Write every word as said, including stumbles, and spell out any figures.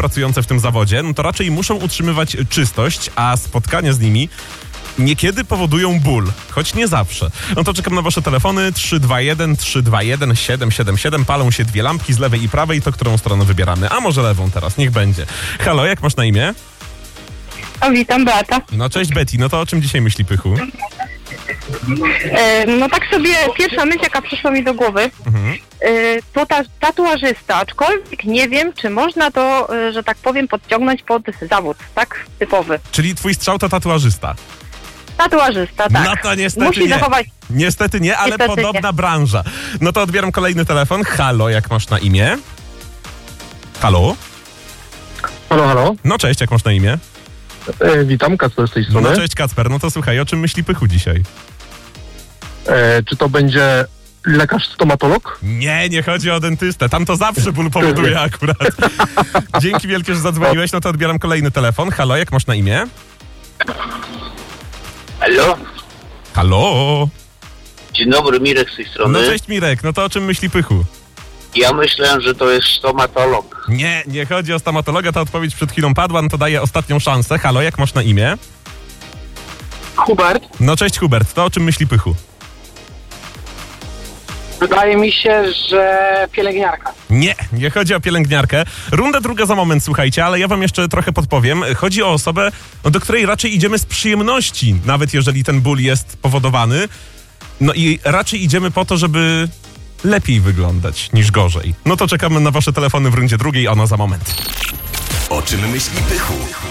pracujące w tym zawodzie, no to raczej muszą utrzymywać czystość, a spotkania z nimi niekiedy powodują ból, choć nie zawsze. No to czekam na wasze telefony trzy dwa jeden, trzy dwa jeden, siedem siedem siedem. Palą się dwie lampki z lewej i prawej, to którą stronę wybieramy? A może lewą teraz, niech będzie. Halo, jak masz na imię? O, witam, Beata. No cześć Betty, no to o czym dzisiaj myśli Pychu? E, no tak sobie pierwsza myśl, jaka przyszła mi do głowy, Mhm. e, to ta, tatuażysta, aczkolwiek nie wiem, czy można to, e, że tak powiem, podciągnąć pod zawód, tak? Typowy. Czyli twój strzał to tatuażysta. Tatuażysta, tak. No to niestety Musi nie. zachować... Niestety nie, ale Niestety podobna nie. branża. No to odbieram kolejny telefon. Halo, jak masz na imię? Halo? Halo, halo. No cześć, jak masz na imię? E, witam, Kacper z tej strony. No cześć Kacper, no to słuchaj, o czym myśli Pychu dzisiaj? E, czy to będzie lekarz stomatolog? Nie, nie chodzi o dentystę, tam to zawsze ból powoduje akurat. Dzięki wielkie, że zadzwoniłeś, no to odbieram kolejny telefon. Halo, jak masz na imię? Halo? Halo? Dzień dobry, Mirek z tej No strony. cześć Mirek, no to o czym myśli Pychu? Ja myślę, że to jest stomatolog. Nie, nie chodzi o stomatologa, ta odpowiedź przed chwilą padła, no to daję ostatnią szansę. Halo, jak masz na imię? Hubert, No cześć Hubert, to o czym myśli Pychu? wydaje mi się, że pielęgniarka. Nie, nie chodzi o pielęgniarkę. Runda druga za moment, słuchajcie, ale ja wam jeszcze trochę podpowiem. Chodzi o osobę, no, do której raczej idziemy z przyjemności, nawet jeżeli ten ból jest powodowany. No i raczej idziemy po to, żeby lepiej wyglądać niż gorzej. No to czekamy na wasze telefony w rundzie drugiej, ona za moment. O czym myśli Pychu?